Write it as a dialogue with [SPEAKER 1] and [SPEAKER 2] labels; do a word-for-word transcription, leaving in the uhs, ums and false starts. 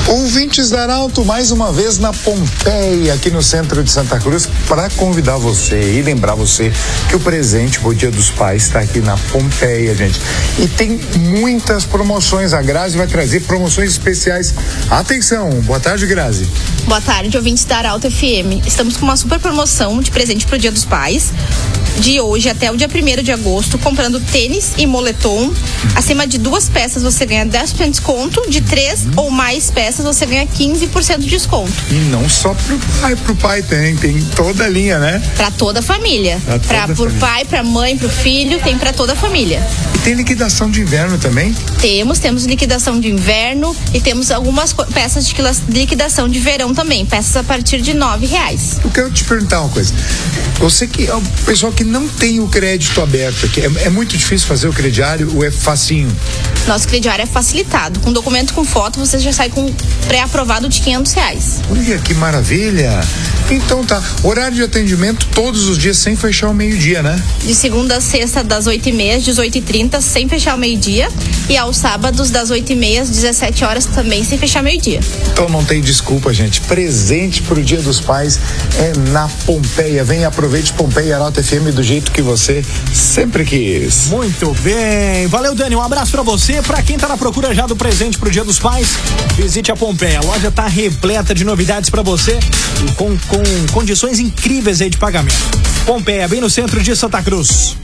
[SPEAKER 1] Ouvintes da Arauto, mais uma vez na Pompeia, aqui no centro de Santa Cruz, para convidar você e lembrar você que o presente pro Dia dos Pais está aqui na Pompeia, gente. E tem muitas promoções. A Grazi vai trazer promoções especiais. Atenção, boa tarde, Grazi.
[SPEAKER 2] Boa tarde, ouvintes da Arauto F M. Estamos com uma super promoção de presente pro Dia dos Pais. De hoje até o dia primeiro de agosto, comprando tênis e moletom. Acima de duas peças você ganha dez por cento de desconto, de três hum. ou mais peças você ganha quinze por cento de desconto.
[SPEAKER 1] E não só pro pai, pro pai tem, tem toda a linha, né?
[SPEAKER 2] Pra toda a família. Pra, pra
[SPEAKER 1] toda
[SPEAKER 2] pro
[SPEAKER 1] família.
[SPEAKER 2] pai, pra mãe, pro filho, tem pra toda a família.
[SPEAKER 1] E tem liquidação de inverno também?
[SPEAKER 2] Temos, temos liquidação de inverno e temos algumas peças de liquidação de verão também, peças a partir de nove reais.
[SPEAKER 1] Eu quero te perguntar uma coisa. Você que é o pessoal que não tem o crédito aberto aqui, é, é muito difícil fazer o crediário ou é facinho?
[SPEAKER 2] Nosso crediário é facilitado. Com documento com foto, você já sai com pré-aprovado de quinhentos reais.
[SPEAKER 1] Olha que maravilha! Então tá, horário de atendimento todos os dias sem fechar o meio-dia, né?
[SPEAKER 2] De segunda a sexta, das oito e meia às dezoito e trinta, sem fechar o meio-dia. E aos sábados, das oito e meia às dezessete horas, também sem fechar meio-dia.
[SPEAKER 1] Então não tem desculpa, gente. Presente pro Dia dos Pais é na Pompeia. Vem, aproveite Pompeia e Arauto F M do jeito que você sempre quis.
[SPEAKER 3] Muito bem. Valeu, Dani. Um abraço pra você. Pra quem tá na procura já do presente pro Dia dos Pais, visite a Pompeia. A loja tá repleta de novidades pra você e com, com condições incríveis aí de pagamento. Pompeia, bem no centro de Santa Cruz.